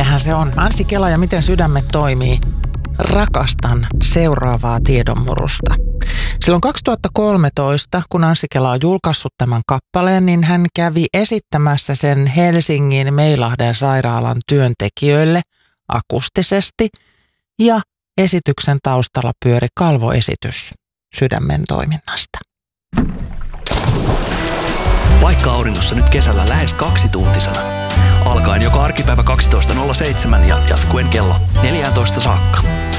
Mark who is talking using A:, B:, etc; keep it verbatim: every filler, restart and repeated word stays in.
A: Siellähän se on. Anssi Kela ja miten sydämet toimii. Rakastan seuraavaa tiedonmurusta. Silloin kaksituhattakolmetoista, kun Anssi Kela on julkaissut tämän kappaleen, niin hän kävi esittämässä sen Helsingin Meilahden sairaalan työntekijöille akustisesti ja esityksen taustalla pyöri kalvoesitys sydämen toiminnasta.
B: Paikka auringossa nyt kesällä lähes kaksituntisena. Alkaen joka arkipäivä kaksitoista nolla seitsemän ja jatkuen kello neljätoista saakka.